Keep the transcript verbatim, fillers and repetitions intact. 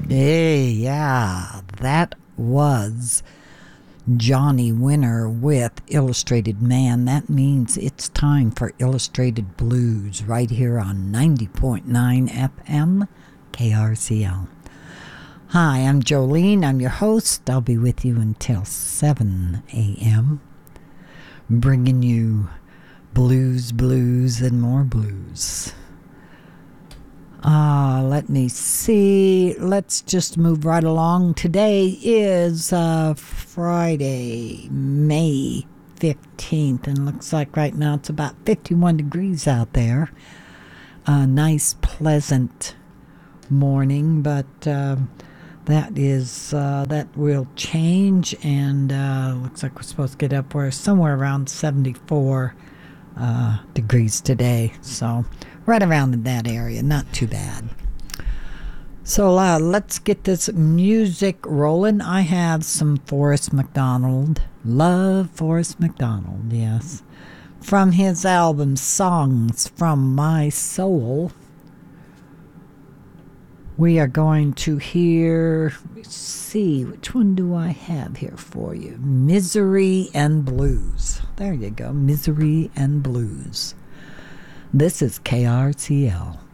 Hey, yeah, that was Johnny Winter with Illustrated Man. That means it's time for Illustrated Blues right here on ninety point nine F M K R C L. Hi, I'm Jolene. I'm your host. I'll be with you until seven a.m. bringing you blues, blues, and more blues. Uh, let me see. Let's just move right along. Today is uh, Friday, May fifteenth, and looks like right now it's about fifty-one degrees out there. A nice, pleasant morning, but uh, that is uh, that will change, and uh, looks like we're supposed to get up where somewhere around seventy-four uh, degrees today. So right around in that area, not too bad. So uh, let's get this music rolling. I have some Forrest McDonald. Love Forrest McDonald, yes. From his album Songs from My Soul, we are going to hear, let's see, which one do I have here for you? Misery and Blues. There you go, Misery and Blues. This is K R C L.